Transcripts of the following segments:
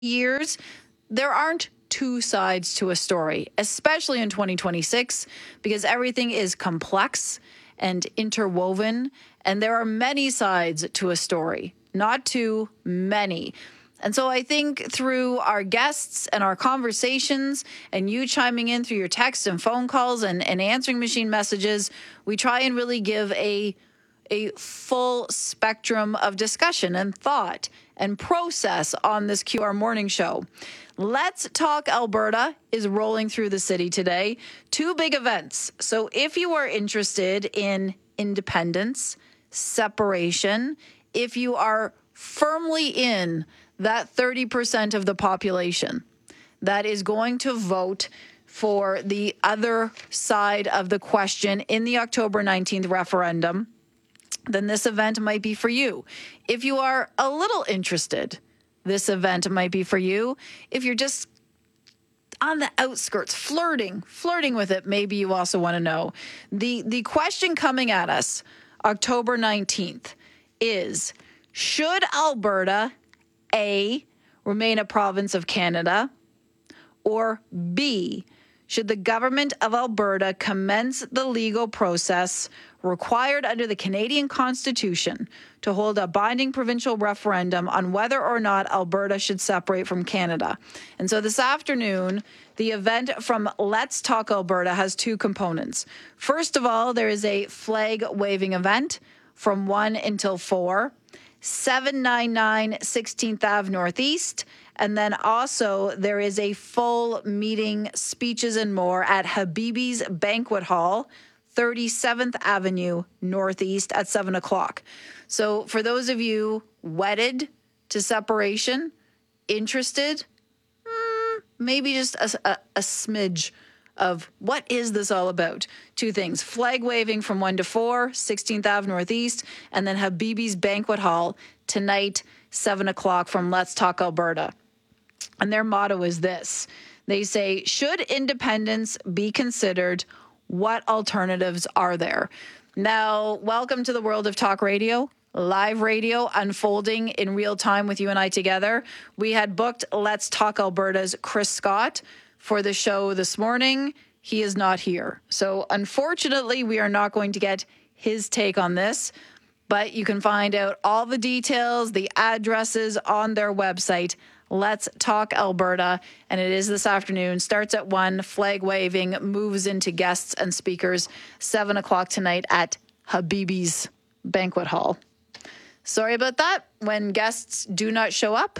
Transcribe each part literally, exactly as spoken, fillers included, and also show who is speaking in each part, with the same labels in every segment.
Speaker 1: years, there aren't two sides to a story, especially in twenty twenty-six, because everything is complex and interwoven, and there are many sides to a story, not too many. And so I think through our guests and our conversations and you chiming in through your texts and phone calls and, and answering machine messages, we try and really give a a full spectrum of discussion and thought and process on this Q R Morning Show. Let's Talk Alberta is rolling through the city today. Two big events. So if you are interested in independence, separation, if you are firmly in that thirty percent of the population that is going to vote for the other side of the question in the October nineteenth referendum, then this event might be for you. If you are a little interested, this event might be for you. If you're just on the outskirts, flirting, flirting with it, maybe you also want to know. The, the question coming at us October nineteenth is, should Alberta, A, remain a province of Canada, or B, should the government of Alberta commence the legal process required under the Canadian Constitution to hold a binding provincial referendum on whether or not Alberta should separate from Canada? And so this afternoon, the event from Let's Talk Alberta has two components. First of all, there is a flag-waving event from one until four, seven ninety-nine sixteenth Avenue Northeast. And then also there is a full meeting, speeches and more at Habibi's Banquet Hall, thirty-seventh Avenue Northeast at seven o'clock. So for those of you wedded to separation, interested, mm, maybe just a, a, a smidge of what is this all about? Two things, flag waving from one to four, sixteenth Avenue Northeast, and then Habibi's Banquet Hall tonight, seven o'clock from Let's Talk Alberta. And their motto is this. They say, should independence be considered? What alternatives are there? Now, welcome to the world of talk radio, live radio unfolding in real time with you and I together. We had booked Let's Talk Alberta's Chris Scott for the show this morning. He is not here. So unfortunately, we are not going to get his take on this, but you can find out all the details, the addresses on their website, Let's Talk Alberta, and it is this afternoon. Starts at one, flag waving, moves into guests and speakers, seven o'clock tonight at Habibi's Banquet Hall. Sorry about that. When guests do not show up,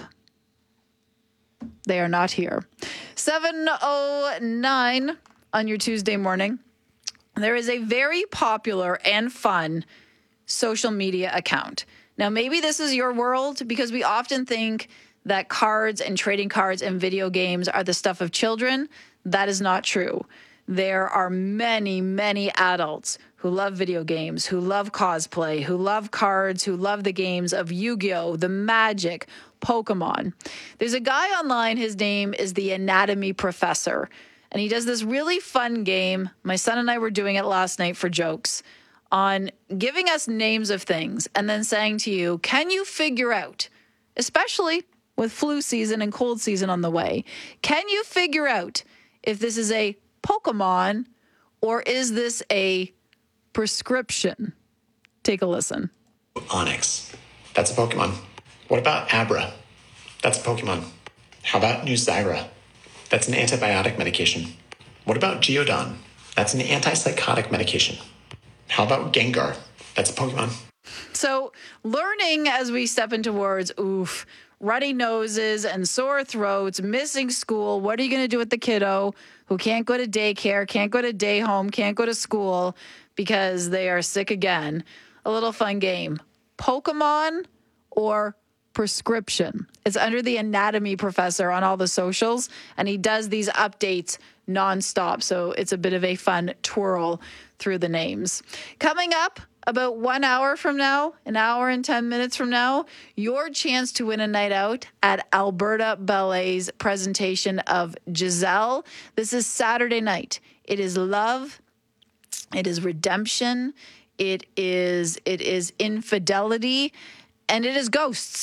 Speaker 1: they are not here. seven oh nine on your Tuesday morning. There is a very popular and fun social media account. Now, maybe this is your world because we often think that cards and trading cards and video games are the stuff of children. That is not true. There are many, many adults who love video games, who love cosplay, who love cards, who love the games of Yu-Gi-Oh!, the Magic, Pokemon. There's a guy online, his name is the Anatomy Professor, and he does this really fun game. My son and I were doing it last night for jokes, on giving us names of things and then saying to you, can you figure out, especially with flu season and cold season on the way, can you figure out if this is a Pokemon or is this a prescription? Take a listen.
Speaker 2: Onyx. That's a Pokemon. What about Abra? That's a Pokemon. How about Nuzyra? That's an antibiotic medication. What about Geodon? That's an antipsychotic medication. How about Gengar? That's a Pokemon.
Speaker 1: So learning as we step into words, oof, runny noses and sore throats, missing school. What are you going to do with the kiddo who can't go to daycare, can't go to day home, can't go to school because they are sick again? A little fun game. Pokemon or prescription? It's under the Anatomy Professor on all the socials, and he does these updates nonstop. So it's a bit of a fun twirl through the names. Coming up, about one hour from now, an hour and ten minutes from now, your chance to win a night out at Alberta Ballet's presentation of Giselle. This is Saturday night. It is love. It is redemption. It is, it is infidelity. And it is ghosts.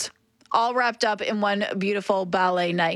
Speaker 1: all wrapped up in one beautiful ballet night.